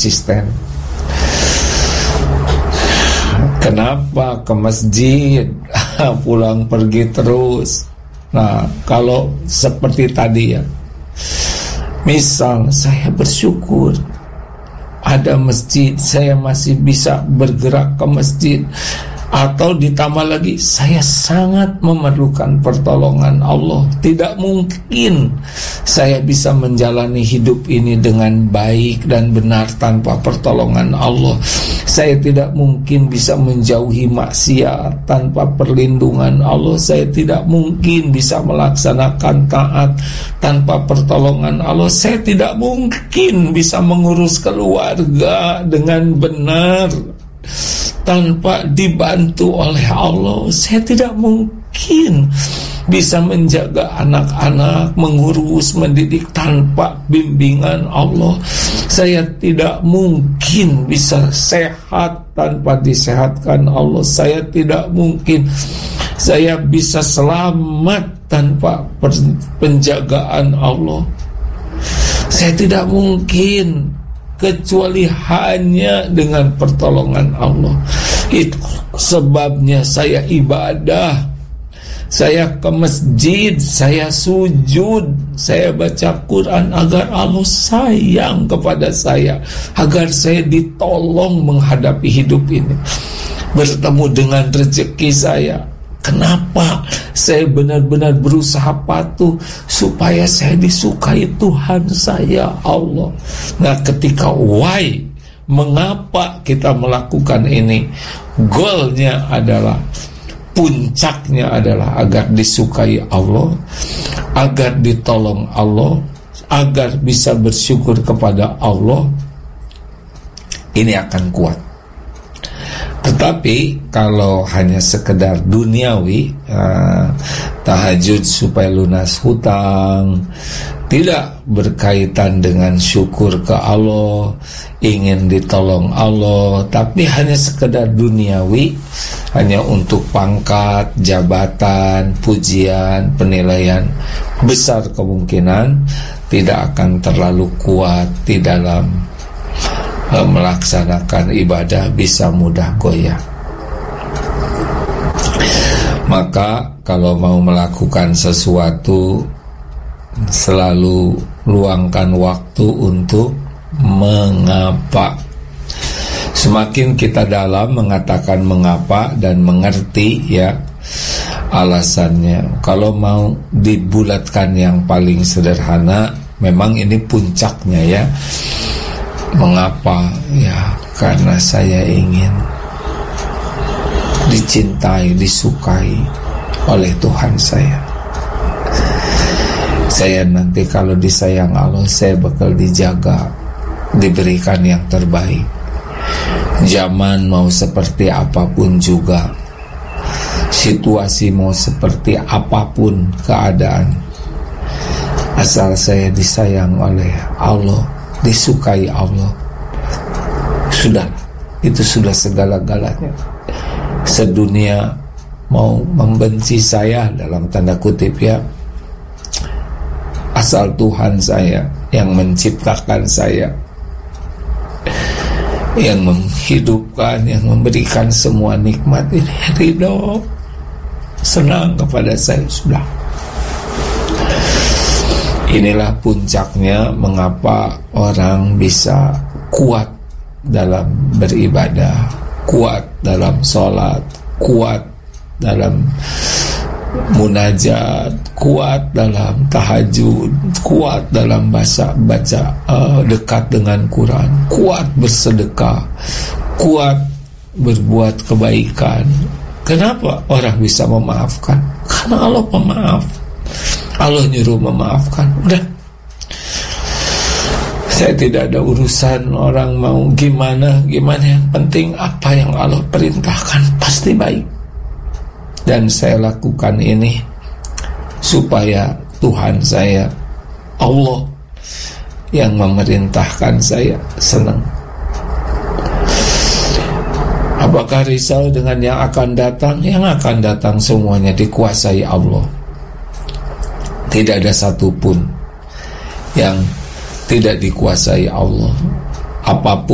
konsisten. Kenapa ke masjid pulang pergi terus? Nah, kalau seperti tadi ya, misal saya bersyukur ada masjid, saya masih bisa bergerak ke masjid. Atau ditambah lagi, saya sangat memerlukan pertolongan Allah. Tidak mungkin saya bisa menjalani hidup ini dengan baik dan benar tanpa pertolongan Allah. Saya tidak mungkin bisa menjauhi maksiat tanpa perlindungan Allah. Saya tidak mungkin bisa melaksanakan taat tanpa pertolongan Allah. Saya tidak mungkin bisa mengurus keluarga dengan benar tanpa dibantu oleh Allah. Saya tidak mungkin bisa menjaga anak-anak, mengurus, mendidik tanpa bimbingan Allah. Saya tidak mungkin bisa sehat tanpa disehatkan Allah. Saya tidak mungkin saya bisa selamat tanpa penjagaan Allah. Saya tidak mungkin kecuali hanya dengan pertolongan Allah. Itu sebabnya saya ibadah, saya ke masjid, saya sujud, saya baca Quran agar Allah sayang kepada saya, agar saya ditolong menghadapi hidup ini, bertemu dengan rezeki saya. Kenapa saya benar-benar berusaha patuh supaya saya disukai Tuhan saya, Allah. Nah, ketika why, mengapa kita melakukan ini, goalnya adalah, puncaknya adalah agar disukai Allah, agar ditolong Allah, agar bisa bersyukur kepada Allah. Ini akan kuat. Tetapi kalau hanya sekedar duniawi, tahajud supaya lunas hutang, tidak berkaitan dengan syukur ke Allah, ingin ditolong Allah, tapi hanya sekedar duniawi, hanya untuk pangkat, jabatan, pujian, penilaian, besar kemungkinan tidak akan terlalu kuat di dalam melaksanakan ibadah, bisa mudah goyah. Maka kalau mau melakukan sesuatu, selalu luangkan waktu untuk mengapa. Semakin kita dalam mengatakan mengapa dan mengerti ya alasannya. Kalau mau dibulatkan yang paling sederhana, memang ini puncaknya ya. Mengapa? Ya, karena saya ingin dicintai, disukai oleh Tuhan saya. Saya nanti kalau disayang Allah, saya bakal dijaga, diberikan yang terbaik. Zaman mau seperti apapun juga, situasi mau seperti apapun keadaan, asal saya disayang oleh Allah, disukai Allah, sudah, itu sudah segala-galanya. Sedunia mau membenci saya dalam tanda kutip ya, asal Tuhan saya yang menciptakan saya, yang menghidupkan, yang memberikan semua nikmat ini, ridho, senang kepada saya, sudah. Inilah puncaknya mengapa orang bisa kuat dalam beribadah, kuat dalam sholat, kuat dalam munajat, kuat dalam tahajud, kuat dalam baca dekat dengan Quran, kuat bersedekah, kuat berbuat kebaikan. Kenapa orang bisa memaafkan? Karena Allah pemaaf. Allah nyuruh memaafkan. Udah, saya tidak ada urusan orang mau gimana. Yang penting apa yang Allah perintahkan pasti baik. Dan saya lakukan ini supaya Tuhan saya, Allah yang memerintahkan saya, senang. Apakah risau dengan yang akan datang? Yang akan datang semuanya dikuasai Allah. Tidak ada satupun yang tidak dikuasai Allah. Apapun